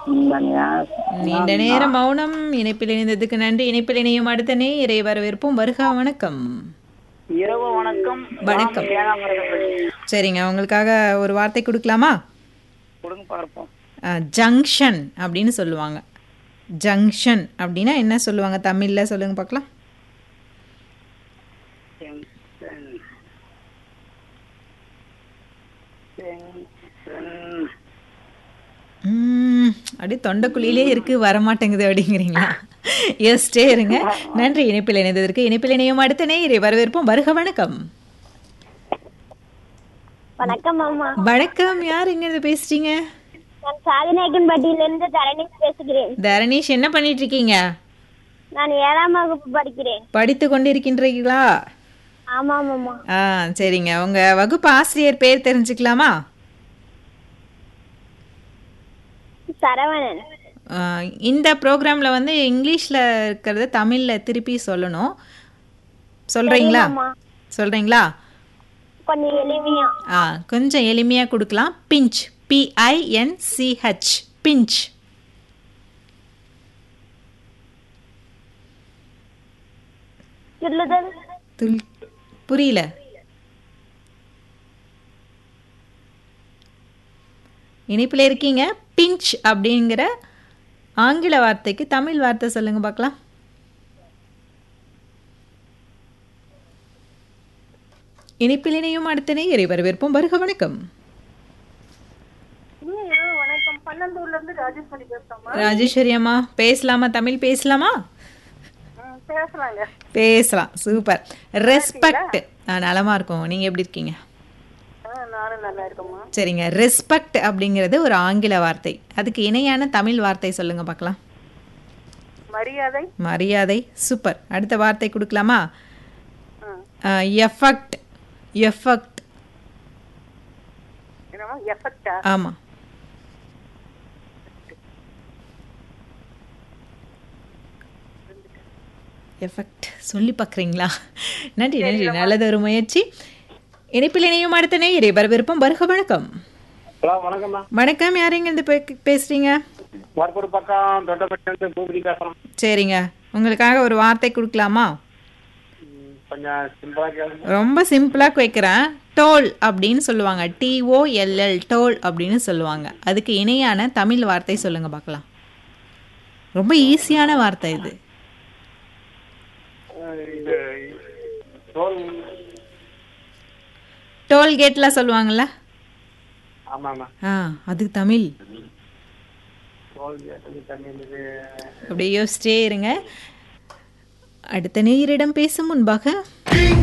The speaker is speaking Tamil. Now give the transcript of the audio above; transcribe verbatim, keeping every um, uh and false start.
நீண்ட நேர மௌனம். இணைப்பில் இணைந்ததுக்கு நன்றி. இணைப்பில் இணையும் அடுத்த நேயரை வரவேற்போம். வருக வணக்கம். இரவு வணக்கம். வணக்கம். ஏனாமிரதப்பள்ளி. சரிங்க, உங்களுக்காக ஒரு வார்த்தை கொடுக்கலாமா? கொடுங்க பார்ப்போம். ஜங்ஷன் அப்படின்னு சொல்லுவாங்க. ஜங்ஷன் அப்படின்னா என்ன சொல்லுவாங்க தமிழ்ல? சொல்லுங்க பார்க்கலாம். ஜங்ஷன். ஜங்ஷன். ம், அப்படியே தொண்டைக்குழியிலே இருக்கு, வரமாட்டேங்குது அப்படிங்கிறீங்களா? யோசிச்சே இருங்க. நன்றி இணைப்பில் இணைந்ததற்கு. இணைப்பில் இணையும் அடுத்த நேயரை வரவேற்போம். வருக வணக்கம். வணக்கம் அம்மா. வணக்கம். யார் இங்க இருந்து பேசுறீங்க? நான் சாதிநாயக்கன்பட்டியிலிருந்து தரணீஷ் பேசுகிறேன். தரணீஷ், என்ன பண்ணிட்டு இருக்கீங்க? நான் ஏழாம் வகுப்பு படிக்கிறேன். படித்து கொண்டிருக்கின்றீர்களா? ஆமாம் அம்மா. ஆ, சரிங்க. உங்க வகுப்பு ஆசிரியர் பேர் தெரிஞ்சுக்கலாமா? சரவணன். ஆ, இந்த ப்ரோக்ராம்ல வந்து இங்கிலீஷ்ல இருக்கிறத தமிழ்ல திருப்பி சொல்லணும். சொல்றீங்களா? சரிங்கம்மா. சொல்றீங்களா? கொஞ்சம் எளிமையா. ஆ, கொஞ்சம் எளிமையா கொடுக்கலாம். பிஞ்ச், பி ஐ என் சி ஹெச், பிஞ்ச். சொல்லுதல். துல் புரியல. இணைப்பில் இருக்கீங்க. பிஞ்ச் அப்படிங்கிற ஆங்கில வார்த்தைக்கு தமிழ் வார்த்தை சொல்லுங்க பார்க்கலாம். இணைப்பில் இணையும் அடுத்த நேயரை வரவேற்போம். வருக வணக்கம். வணக்கம். பன்னந்தூர்ல இருந்து ராஜேஸ்வரி பேசுறோமா? ராஜேஸ்வரி அம்மா, பேசலாமா? தமிழ் பேசலாமா? பேசலாங்க. பேசலாம். சூப்பர். ரெஸ்பெக்ட். நலமா இருக்கும். நீங்க எப்படி இருக்கீங்க? நானும் நல்லா இருக்கேம்மா. சரிங்க. ரெஸ்பெக்ட் அப்படிங்கிறது ஒரு ஆங்கில வார்த்தை. அதுக்கு இணையான தமிழ் வார்த்தை சொல்லுங்க பார்க்கலாம். மரியாதை. மரியாதை. சூப்பர். அடுத்த வார்த்தை கொடுக்கலாமா? எஃபெக்ட். எஃபெக்ட். என்னமா எஃபெக்ட்டா? ஆமா. எஃபெக்ட் சொல்லி பார்க்குறீங்களா? நன்றி நன்றி, நல்லது ஒரு முயற்சி. இணைப்பில் இணையும் அடுத்த நேயரை வரவேற்போம். வருக வணக்கம். ஹலோ, வணக்கம்மா. வணக்கம். யாருங்க இருந்து பே- பேசுறீங்க? வரக்கூட பக்கம் தொட்டப்பட்டி பூபதி பேசுறோம். சரிங்க, உங்களுக்காக ஒரு வார்த்தை கொடுக்கலாமா? கொஞ்சம் சிம்பிளா கேளுங்க. ரொம்ப சிம்பிளாக வைக்கிறேன். டோல் அப்படின்னு சொல்லுவாங்க. டிஓஎல்எல், டோல் அப்படின்னு சொல்லுவாங்க. அதுக்கு இணையான தமிழ் வார்த்தை சொல்லுங்க பார்க்கலாம். ரொம்ப ஈஸியான வார்த்தை இது. இது டோல். டோல்கேட்லாம் சொல்லுவாங்கல்ல? ஆமாம்மா. ஆ, அதுக்கு தமிழ். டோல் தண்ணி இது. அப்படியே யோசிச்சே இருங்க. அடுத்த நேயரிடம் பேசும் முன்பாக